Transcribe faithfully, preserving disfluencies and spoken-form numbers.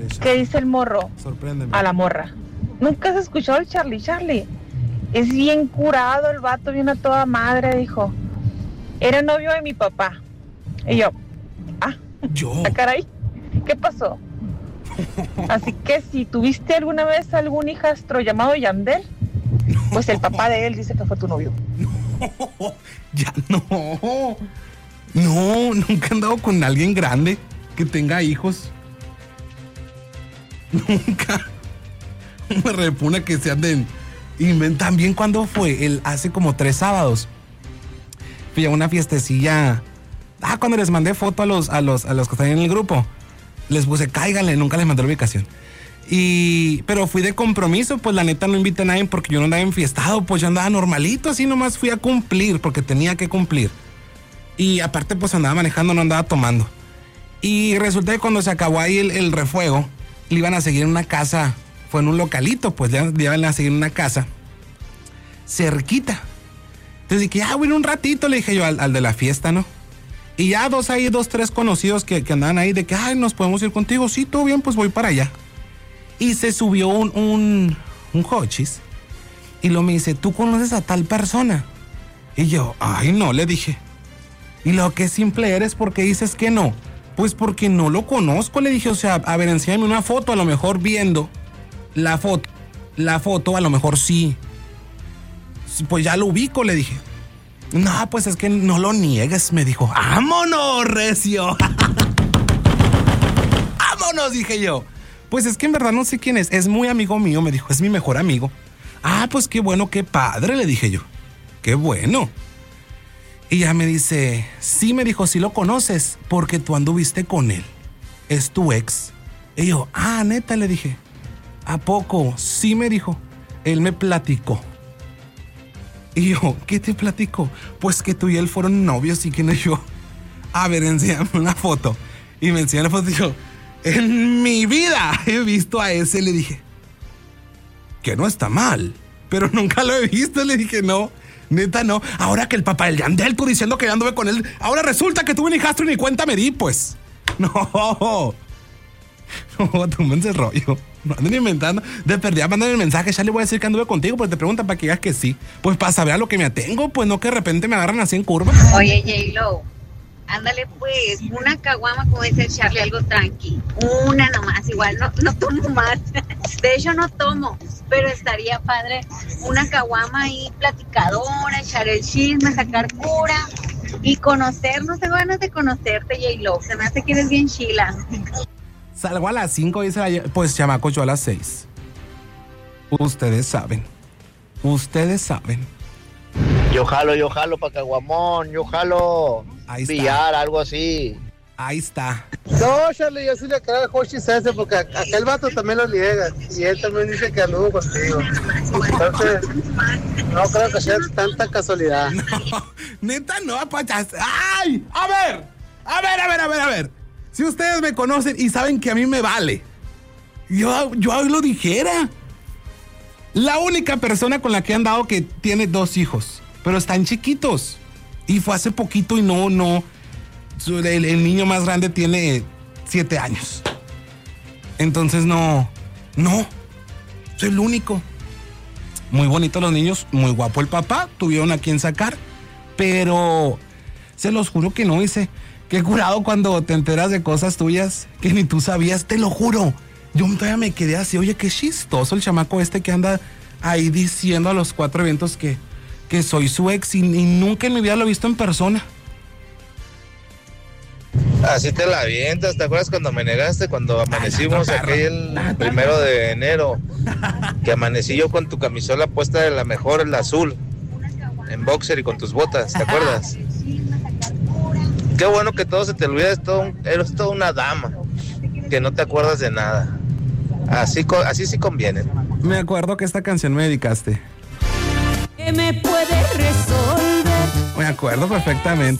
¿Qué dice el morro? Sorpréndeme. A la morra. ¿Nunca has escuchado el Charlie Charlie? Es bien curado el vato, viene a toda madre, dijo. Era novio de mi papá. Y yo, ah, Yo. ah, caray, ¿qué pasó? Así que si tuviste alguna vez algún hijastro llamado Yandel, pues el papá de él dice que fue tu novio. No, ya no. No, nunca he andado con alguien grande que tenga hijos. Nunca. Me repugna que se anden. Inventan bien. ¿Cuándo fue? El, hace como tres sábados. Fui a una fiestecilla. Ah, cuando les mandé foto a los, a los, a los que están en el grupo. Les puse, cáiganle, nunca les mandé la ubicación. Y, pero fui de compromiso, pues la neta no invité a nadie porque yo no andaba enfiestado, pues yo andaba normalito, así nomás fui a cumplir, porque tenía que cumplir. Y aparte, pues andaba manejando, no andaba tomando. Y resulta que cuando se acabó ahí el, el refuego, le iban a seguir en una casa, fue en un localito, pues le, le iban a seguir en una casa cerquita. Entonces dije, ya, bueno, un ratito, le dije yo al, al de la fiesta, ¿no? Y ya dos ahí, dos, tres conocidos que, que andaban ahí de que, ay, nos podemos ir contigo. Sí, todo bien, pues voy para allá. Y se subió un, un, un hochis y lo me dice, ¿tú conoces a tal persona? Y yo, ay, no, le dije. Y lo que simple eres, porque dices que no. Pues porque no lo conozco, le dije. O sea, a ver, enséñame una foto, a lo mejor viendo la foto. La foto, a lo mejor sí. Pues ya lo ubico, le dije. No, pues es que no lo niegues, me dijo. ¡Vámonos, recio! ¡Vámonos!, dije yo. Pues es que en verdad no sé quién es. Es muy amigo mío, me dijo. Es mi mejor amigo. Ah, pues qué bueno, qué padre, le dije yo. Qué bueno. Y ya me dice, sí, me dijo, sí lo conoces, porque tú anduviste con él. Es tu ex. Y yo, ah, neta, le dije. ¿A poco? Sí, me dijo. Él me platicó. Y yo, ¿qué te platicó? Pues que tú y él fueron novios y que no yo. A ver, enséñame una foto. Y me enseñó la foto y yo, en mi vida he visto a ese, le dije. Que no está mal, pero nunca lo he visto, le dije, no, neta no. Ahora que el papá del Yandel, tú diciendo que ya anduve con él, ahora resulta que tuve un hijastro y ni cuenta me di, pues. No, no, tú me ese rollo. No anden inventando. De perdida, mandan el mensaje, ya le voy a decir que anduve contigo, pero te preguntan para que digas que sí. Pues para saber a lo que me atengo, pues no que de repente me agarran así en curva. Oye, J-Lo, ándale pues, una caguama, como dice el Charlie, algo tranqui. Una nomás, igual, no, no tomo más. De hecho no tomo, pero estaría padre una caguama ahí platicadora, echar el chisme, sacar cura y conocernos. Tengo ganas de conocerte, J-Lo, se me hace que eres bien chila. Salgo a las cinco, dice la, pues chamacos, yo a las seis. Ustedes saben. Ustedes saben. Yo jalo, yo jalo pa' Caguamón, yo jalo Ahí está. billar, algo así. Ahí está. No, Charlie, yo sí le creo al Hochis ese porque aquel vato también lo niega y él también dice que anduvo contigo. Entonces, no creo que sea tanta casualidad. No, neta no, pachas. ¡Ay! A ver, a ver, a ver, a ver, a ver. Si ustedes me conocen y saben que a mí me vale, yo, yo lo dijera. La única persona con la que he andado que tiene dos hijos, pero están chiquitos. Y fue hace poquito y no, no. El, el niño más grande tiene siete años. Entonces no, no. Soy el único. Muy bonitos los niños, muy guapo el papá, tuvieron a quien sacar, pero se los juro que no hice. Qué curado cuando te enteras de cosas tuyas que ni tú sabías, te lo juro. Yo todavía me quedé así, oye, qué chistoso el chamaco este que anda ahí diciendo a los cuatro vientos que, que soy su ex y, y nunca en mi vida lo he visto en persona. Así te la avientas, ¿te acuerdas cuando me negaste? Cuando amanecimos aquel primero de enero, que amanecí yo con tu camisola puesta de la mejor, el azul, en boxer y con tus botas, ¿te acuerdas? Qué bueno que todo se te olvida, es todo, eres toda una dama, que no te acuerdas de nada. Así, así sí conviene. Me acuerdo que esta canción me dedicaste. ¿Qué me puede resolver? Me acuerdo perfectamente.